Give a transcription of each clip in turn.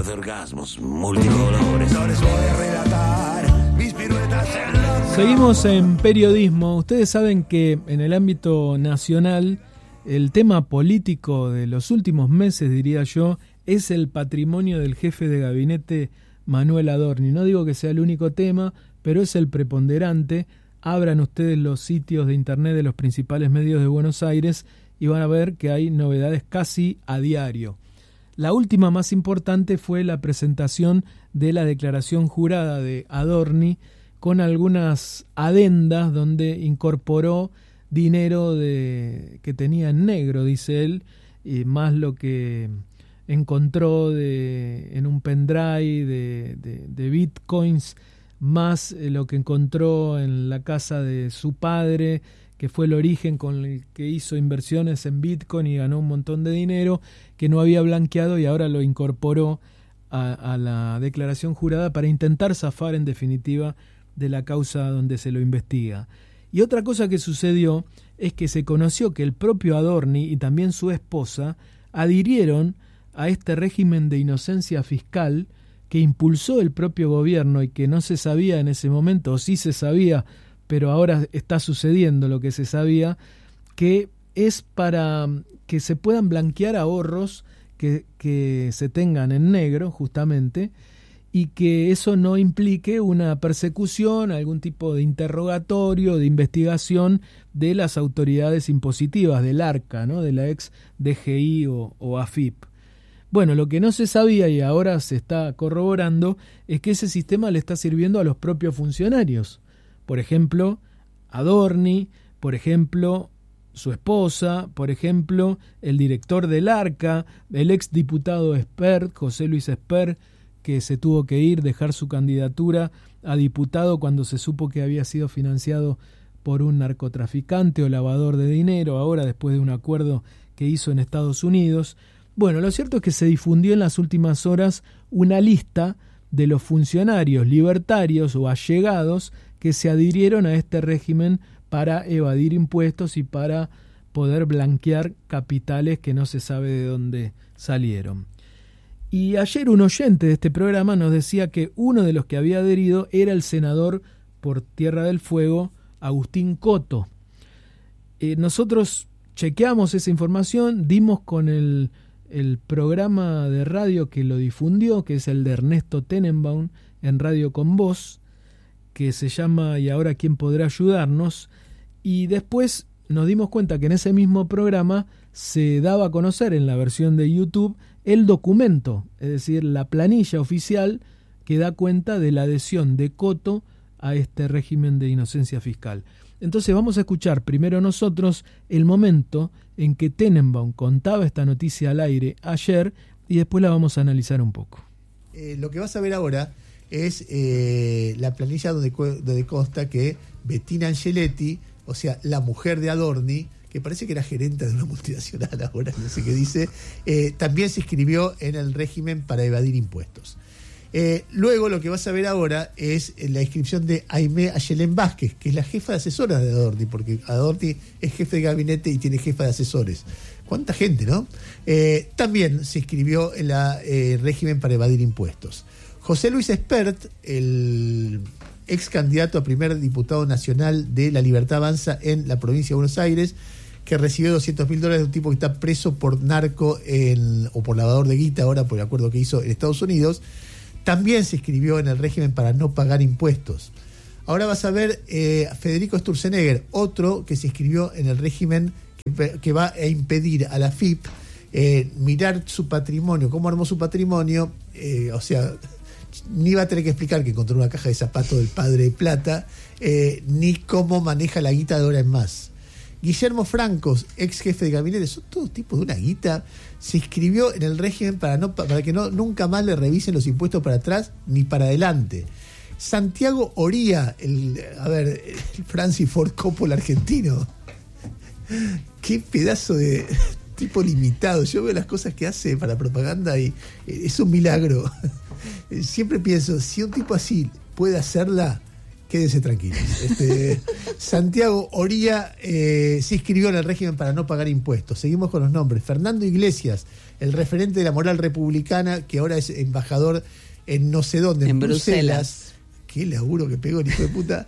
de orgasmos multicolores. No les voy a relatar mis piruetas en la... Seguimos en periodismo. Ustedes saben que en el ámbito nacional el tema político de los últimos meses, diría yo, es el patrimonio del jefe de gabinete Manuel Adorni. No digo que sea el único tema, pero es el preponderante. Abran ustedes los sitios de internet de los principales medios de Buenos Aires y van a ver que hay novedades casi a diario. La última más importante fue la presentación de la declaración jurada de Adorni con algunas adendas donde incorporó dinero que tenía en negro, dice él, y más lo que encontró en un pendrive de bitcoins, más lo que encontró en la casa de su padre, que fue el origen con el que hizo inversiones en bitcoin y ganó un montón de dinero, que no había blanqueado y ahora lo incorporó a la declaración jurada para intentar zafar en definitiva de la causa donde se lo investiga. Y otra cosa que sucedió es que se conoció que el propio Adorni y también su esposa adhirieron a este régimen de inocencia fiscal que impulsó el propio gobierno y que no se sabía en ese momento, o sí se sabía, pero ahora está sucediendo lo que se sabía, que es para que se puedan blanquear ahorros que se tengan en negro, justamente, y que eso no implique una persecución, algún tipo de interrogatorio, de investigación de las autoridades impositivas, del ARCA, ¿no? De la ex DGI o AFIP. Bueno, lo que no se sabía y ahora se está corroborando es que ese sistema le está sirviendo a los propios funcionarios. Por ejemplo, Adorni, por ejemplo, su esposa, por ejemplo, el director del ARCA, el ex diputado Espert, José Luis Espert, que se tuvo que dejar su candidatura a diputado cuando se supo que había sido financiado por un narcotraficante o lavador de dinero, ahora después de un acuerdo que hizo en Estados Unidos. Bueno, lo cierto es que se difundió en las últimas horas una lista de los funcionarios libertarios o allegados que se adhirieron a este régimen para evadir impuestos y para poder blanquear capitales que no se sabe de dónde salieron. Y ayer un oyente de este programa nos decía que uno de los que había adherido era el senador por Tierra del Fuego, Agustín Coto. Nosotros chequeamos esa información, dimos con el programa de radio que lo difundió, que es el de Ernesto Tenenbaum en Radio Con Voz, que se llama ¿Y ahora quién podrá ayudarnos? Y después nos dimos cuenta que en ese mismo programa se daba a conocer en la versión de YouTube el documento, es decir, la planilla oficial que da cuenta de la adhesión de Coto a este régimen de inocencia fiscal. Entonces vamos a escuchar primero nosotros el momento en que Tenenbaum contaba esta noticia al aire ayer y después la vamos a analizar un poco. Lo que vas a ver ahora es la planilla donde consta que Bettina Angeletti, o sea, la mujer de Adorni, que parece que era gerente de una multinacional ahora, no sé qué dice, también se inscribió en el régimen para evadir impuestos. Luego lo que vas a ver ahora es la inscripción de Aimé Ayelén Vázquez, que es la jefa de asesoras de Adorni, porque Adorni es jefe de gabinete y tiene jefa de asesores. ¿Cuánta gente, no? También se inscribió en el régimen para evadir impuestos. José Luis Espert, el ex candidato a primer diputado nacional de La Libertad Avanza en la provincia de Buenos Aires, que recibió $200.000 de un tipo que está preso por narco o por lavador de guita ahora por el acuerdo que hizo en Estados Unidos, también se inscribió en el régimen para no pagar impuestos. Ahora vas a ver a Federico Sturzenegger, otro que se inscribió en el régimen que va a impedir a la FIP mirar su patrimonio, cómo armó su patrimonio, o sea, ni va a tener que explicar que encontró una caja de zapatos del padre de plata, ni cómo maneja la guita de ahora en más. Guillermo Francos, ex jefe de gabinete, son todos tipos de una guita, se inscribió en el régimen para que nunca más le revisen los impuestos para atrás ni para adelante. Santiago Oría, el Francis Ford Coppola argentino. Qué pedazo de tipo limitado. Yo veo las cosas que hace para propaganda y es un milagro. Siempre pienso, si un tipo así puede hacerla, quédense tranquilos. Santiago Oría se inscribió en el régimen para no pagar impuestos. Seguimos con los nombres. Fernando Iglesias, el referente de la moral republicana, que ahora es embajador en no sé dónde, en Bruselas. Qué laburo que pegó el hijo de puta.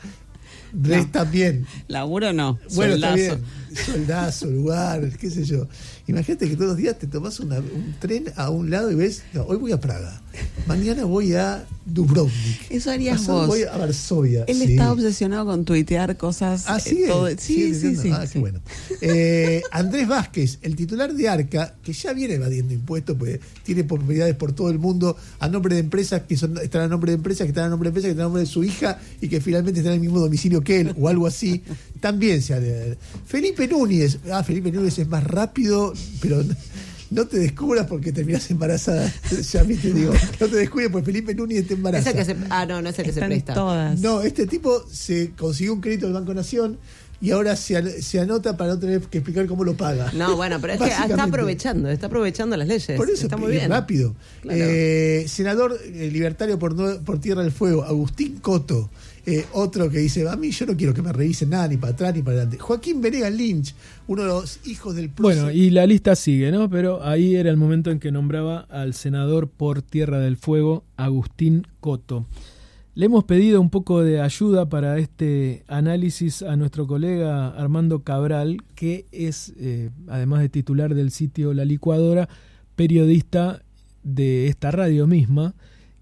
También. Laburo no. Bueno, soldazo. está bien. Soldazo, lugar, qué sé yo. Imagínate que todos los días te tomás un tren a un lado y ves, no, hoy voy a Praga, mañana voy a Dubrovnik. Eso harías pasado vos. Voy a Varsovia. Él está obsesionado con tuitear cosas. ¿Sí? Sí. Qué bueno. Andrés Vázquez, el titular de Arca, que ya viene evadiendo impuestos, pues tiene propiedades por todo el mundo a nombre de empresas que están a nombre de empresas, que están a nombre de empresas, que están a nombre de su hija y que finalmente están en el mismo domicilio que él, o algo así. También se ha de... Felipe Núñez es más rápido, pero no te descubras porque terminás embarazada. Ya te digo, no te descuides porque Felipe Núñez te embaraza. No es el que se presta. Todas. No, este tipo se consiguió un crédito del Banco Nación y ahora se anota para no tener que explicar cómo lo paga. No, bueno, pero es que está aprovechando las leyes. Por eso está muy es bien. Rápido. Claro. Senador libertario por Tierra del Fuego, Agustín Coto. Otro que dice, a mí yo no quiero que me revisen nada ni para atrás ni para adelante. Joaquín Venegas Lynch, uno de los hijos del Plus. Bueno, y la lista sigue, ¿no? Pero ahí era el momento en que nombraba al senador por Tierra del Fuego, Agustín Coto. Le hemos pedido un poco de ayuda para este análisis a nuestro colega Armando Cabral, que es, además de titular del sitio La Licuadora, periodista de esta radio misma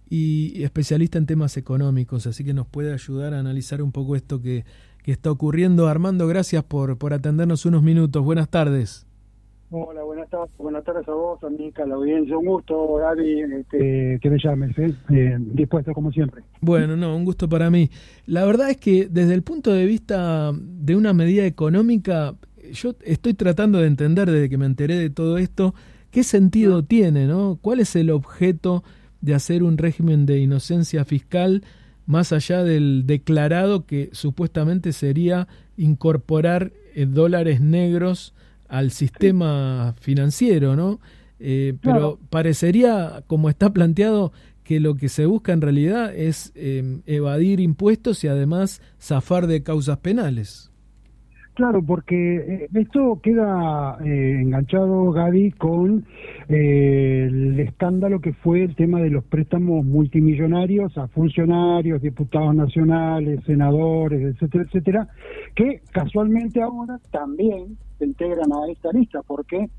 y especialista en temas económicos, así que nos puede ayudar a analizar un poco esto que está ocurriendo. Armando, gracias por atendernos unos minutos. Buenas tardes. Hola, buenas tardes a vos, a Mica, a la audiencia. Un gusto, Gaby, que me llames, dispuesto como siempre. Bueno, un gusto para mí. La verdad es que desde el punto de vista de una medida económica, yo estoy tratando de entender desde que me enteré de todo esto, qué sentido tiene, ¿no? ¿Cuál es el objeto de hacer un régimen de inocencia fiscal más allá del declarado que supuestamente sería incorporar dólares negros al sistema financiero, ¿no? Pero parecería, como está planteado, que lo que se busca en realidad es evadir impuestos y además zafar de causas penales. Claro, porque esto queda enganchado, Gaby, con el escándalo que fue el tema de los préstamos multimillonarios a funcionarios, diputados nacionales, senadores, etcétera, etcétera, que casualmente ahora también se integran a esta lista, porque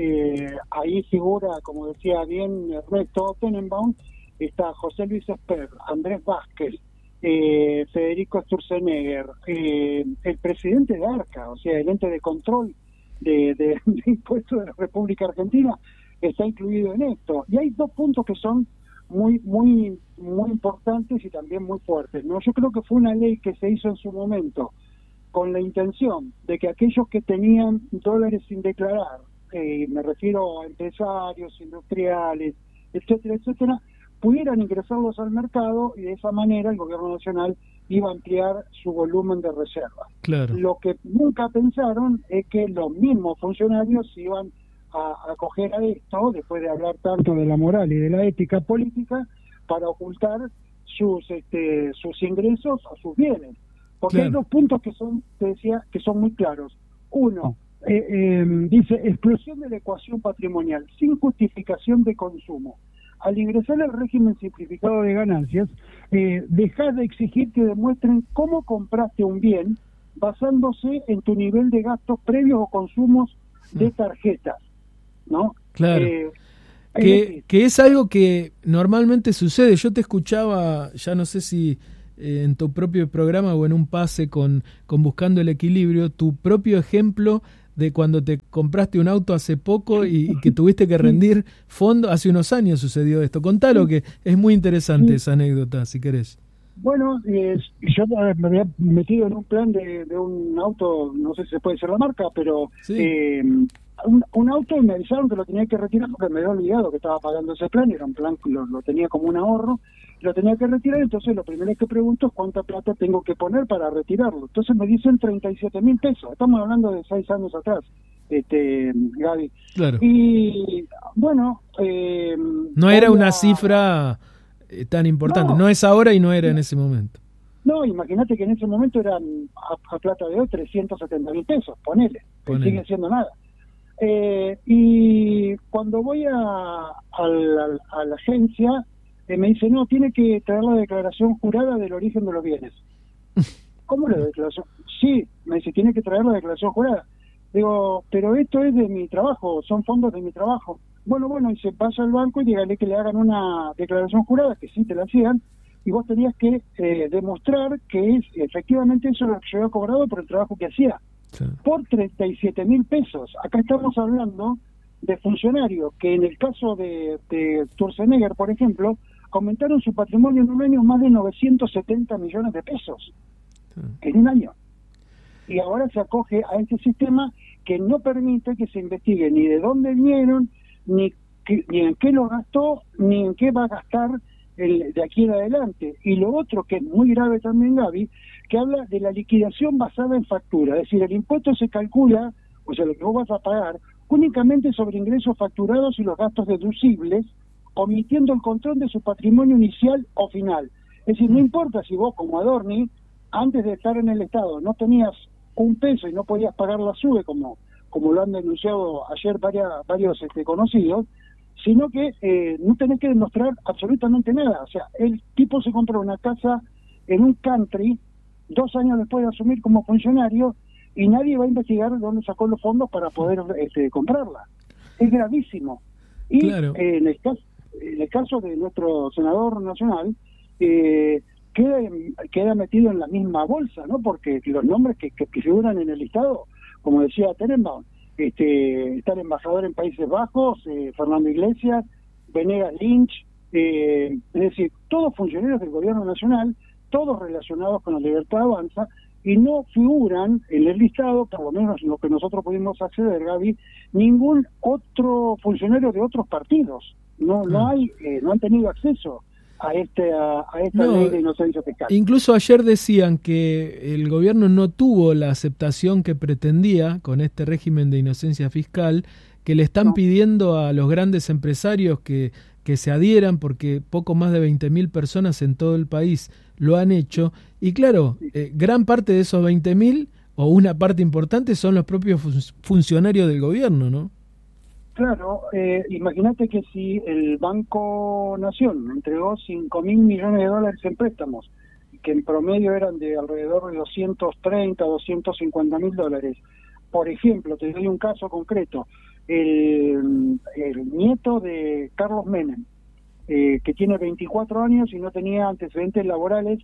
ahí figura, como decía bien Ernesto Tenenbaum, está José Luis Esper, Andrés Vázquez, Federico Sturzenegger, el presidente de Arca, o sea, el ente de control de impuestos de la República Argentina, está incluido en esto. Y hay dos puntos que son muy importantes y también muy fuertes, ¿no? Yo creo que fue una ley que se hizo en su momento con la intención de que aquellos que tenían dólares sin declarar, me refiero a empresarios, industriales, etcétera, etcétera, pudieran ingresarlos al mercado y de esa manera el gobierno nacional iba a ampliar su volumen de reservas. Claro. Lo que nunca pensaron es que los mismos funcionarios iban a acoger a esto, después de hablar tanto de la moral y de la ética política, para ocultar sus ingresos o sus bienes. Porque hay dos puntos que son, te decía, que son muy claros. Uno, dice explosión de la ecuación patrimonial sin justificación de consumo. Al ingresar al régimen simplificado de ganancias, dejás de exigir que demuestren cómo compraste un bien basándose en tu nivel de gastos previos o consumos de tarjetas, ¿no? Claro. Que es algo que normalmente sucede. Yo te escuchaba, ya no sé si en tu propio programa o en un pase con Buscando el Equilibrio, tu propio ejemplo de cuando te compraste un auto hace poco y que tuviste que rendir fondo. Hace unos años sucedió esto. Contalo, que es muy interesante esa anécdota, si querés. Bueno, yo me había metido en un plan de un auto, no sé si se puede decir la marca, pero sí. Un auto, y me avisaron que lo tenía que retirar porque me había olvidado que estaba pagando ese plan, era un plan que lo tenía como un ahorro, lo tenía que retirar. Entonces lo primero que pregunto es cuánta plata tengo que poner para retirarlo. Entonces me dicen 37.000 pesos, estamos hablando de 6 años atrás, Gaby. Claro. Y bueno... no era una cifra tan importante, no es ahora y no era en ese momento. No, imagínate que en ese momento eran a plata de hoy 370.000 pesos, ponele, que sigue siendo nada. Y cuando voy a la agencia, me dice, no, tiene que traer la declaración jurada del origen de los bienes. ¿Cómo la declaración? Sí, me dice, tiene que traer la declaración jurada. Digo, pero esto es de mi trabajo, son fondos de mi trabajo. Bueno, y se pasa al banco y dígale que le hagan una declaración jurada, que sí te la hacían, y vos tenías que demostrar que efectivamente eso es lo que yo había cobrado por el trabajo que hacía. Sí. Por 37.000 pesos. Acá estamos hablando de funcionarios que en el caso de Sturzenegger, por ejemplo, aumentaron su patrimonio en un año más de 970 millones de pesos. Sí. En un año. Y ahora se acoge a este sistema que no permite que se investigue ni de dónde vinieron, ni en qué lo gastó, ni en qué va a gastar de aquí en adelante. Y lo otro que es muy grave también, Gaby, que habla de la liquidación basada en factura. Es decir, el impuesto se calcula, o sea, lo que vos vas a pagar, únicamente sobre ingresos facturados y los gastos deducibles, omitiendo el control de su patrimonio inicial o final. Es decir, no importa si vos, como Adorni, antes de estar en el Estado, no tenías un peso y no podías pagar la SUBE, como lo han denunciado ayer varios conocidos, sino que no tenés que demostrar absolutamente nada. O sea, el tipo se compró una casa en un country 2 años después de asumir como funcionario y nadie va a investigar de dónde sacó los fondos para poder comprarla. Es gravísimo. Y claro. En el caso de nuestro senador nacional, queda metido en la misma bolsa, ¿no? Porque los nombres que figuran en el listado, como decía Tenenbaum, está el embajador en Países Bajos, Fernando Iglesias, Venegas Lynch, es decir, todos funcionarios del gobierno nacional, todos relacionados con la Libertad Avanza, y no figuran en el listado, por lo menos lo que nosotros pudimos acceder, Gaby, ningún otro funcionario de otros partidos. No han tenido acceso a esta ley de inocencia fiscal. Incluso ayer decían que el gobierno no tuvo la aceptación que pretendía con este régimen de inocencia fiscal, que le están pidiendo a los grandes empresarios que se adhieran, porque poco más de 20.000 personas en todo el país lo han hecho, y claro, gran parte de esos 20.000, o una parte importante, son los propios funcionarios del gobierno, ¿no? Claro, imagínate que si el Banco Nación entregó 5.000 millones de dólares en préstamos, que en promedio eran de alrededor de 230, 250 mil dólares. Por ejemplo, te doy un caso concreto, el nieto de Carlos Menem, que tiene 24 años y no tenía antecedentes laborales,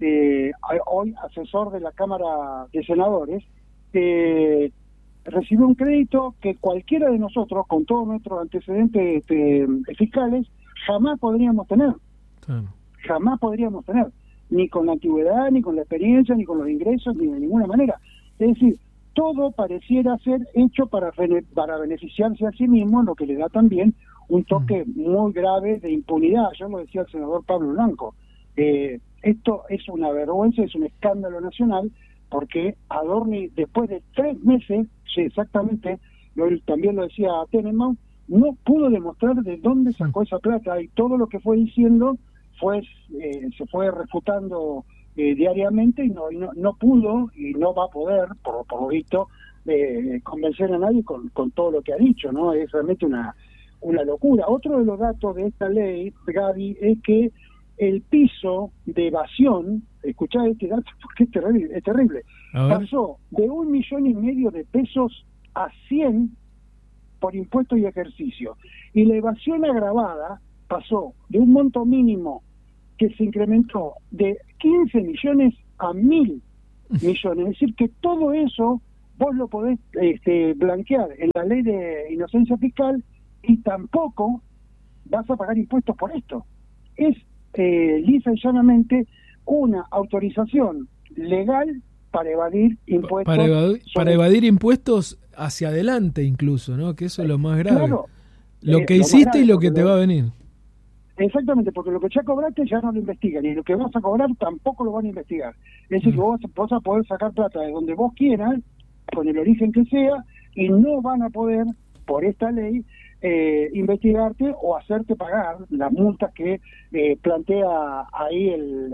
hoy asesor de la Cámara de Senadores, recibió un crédito que cualquiera de nosotros, con todos nuestros antecedentes fiscales, jamás podríamos tener. Claro. Jamás podríamos tener. Ni con la antigüedad, ni con la experiencia, ni con los ingresos, ni de ninguna manera. Es decir, todo pareciera ser hecho para beneficiarse a sí mismo, lo que le da también un toque muy grave de impunidad. Ya lo decía el senador Pablo Blanco. Esto es una vergüenza, es un escándalo nacional, porque Adorni, después de 3 meses, sí, exactamente, también lo decía Tenenbaum, no pudo demostrar de dónde sacó esa plata, y todo lo que fue diciendo se fue refutando diariamente, y no pudo y no va a poder, por lo visto, convencer a nadie con todo lo que ha dicho, ¿no? Es realmente una locura. Otro de los datos de esta ley, Gaby, es que el piso de evasión, escuchá este dato porque es terrible, pasó de 1,5 millones de pesos a 100 por impuestos y ejercicio. Y la evasión agravada pasó de un monto mínimo que se incrementó de 15 millones a 1.000 millones. Es decir, que todo eso vos lo podés blanquear en la ley de inocencia fiscal y tampoco vas a pagar impuestos por esto. Es lisa y llanamente una autorización legal para evadir impuestos. Para evadir impuestos hacia adelante incluso, ¿no? Que eso es lo más grave. Claro, lo que hiciste y lo que te va a venir. Exactamente, porque lo que ya cobraste ya no lo investigan, y lo que vas a cobrar tampoco lo van a investigar. Es decir, que vos vas a poder sacar plata de donde vos quieras, con el origen que sea, y no van a poder, por esta ley, investigarte o hacerte pagar las multas que plantea ahí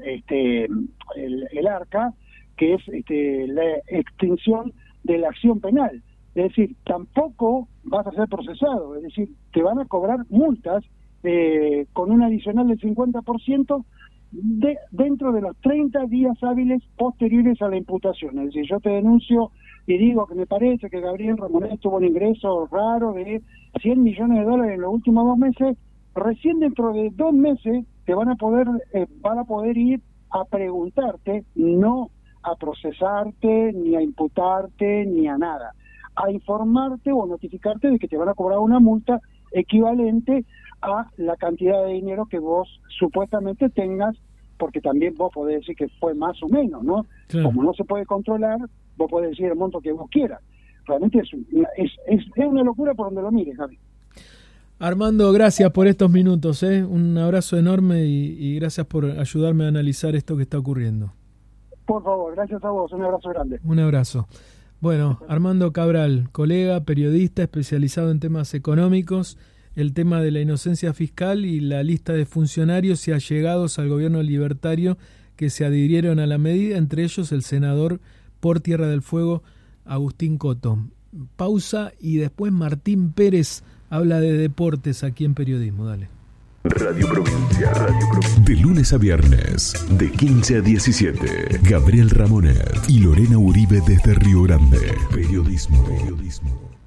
el ARCA, que es la extinción de la acción penal. Es decir, tampoco vas a ser procesado, es decir, te van a cobrar multas con un adicional del 50% dentro de los 30 días hábiles posteriores a la imputación. Es decir, yo te denuncio y digo que me parece que Gabriel Ramonet tuvo un ingreso raro de $100 millones en los últimos 2 meses, recién dentro de 2 meses te van a poder ir a preguntarte, no a procesarte, ni a imputarte, ni a nada, a informarte o notificarte de que te van a cobrar una multa equivalente a la cantidad de dinero que vos supuestamente tengas, porque también vos podés decir que fue más o menos, ¿no? Claro. Como no se puede controlar, vos podés decir el monto que vos quieras. Realmente es una locura por donde lo mires, Javi. Armando, gracias por estos minutos, un abrazo enorme y gracias por ayudarme a analizar esto que está ocurriendo. Por favor, gracias a vos, un abrazo grande. Un abrazo. Bueno, Armando Cabral, colega, periodista especializado en temas económicos, el tema de la inocencia fiscal y la lista de funcionarios y allegados al gobierno libertario que se adhirieron a la medida, entre ellos el senador por Tierra del Fuego, Agustín Coto. Pausa y después Martín Pérez habla de deportes aquí en Periodismo. Dale. Radio Provincia. De lunes a viernes, de 15 a 17. Gabriel Ramonet y Lorena Uribe desde Río Grande. Periodismo.